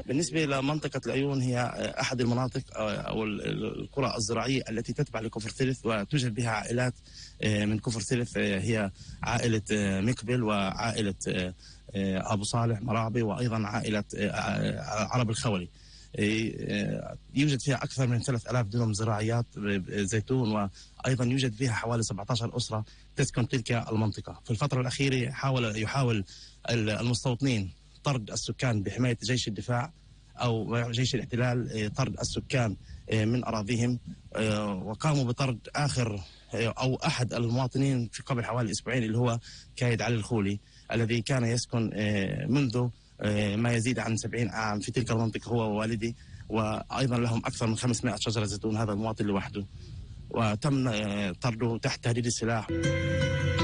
بالنسبة لمنطقة العيون هي أحد المناطق أو القرى الزراعية التي تتبع لكفر ثلث، وتوجد بها عائلات من كفر ثلث، هي عائلة مقبل وعائلة أبو صالح مرابي وأيضا عائلة عرب الخولي. يوجد فيها أكثر من 3000 دونم زراعيات زيتون، وأيضا يوجد فيها حوالي 17 أسرة تسكن تلك المنطقة. في الفترة الأخيرة يحاول المستوطنين طرد السكان بحماية جيش الدفاع أو جيش الاحتلال، طرد السكان من أراضيهم، وقاموا بطرد آخر أو أحد المواطنين في قبل حوالي أسبوعين، اللي هو كايد علي الخولي، الذي كان يسكن منذ ما يزيد عن 70 عام في تلك المنطقة، هو ووالدي، وأيضا لهم أكثر من 500 شجرة زيتون، هذا المواطن لوحده، وتم طرده تحت تهديد السلاح.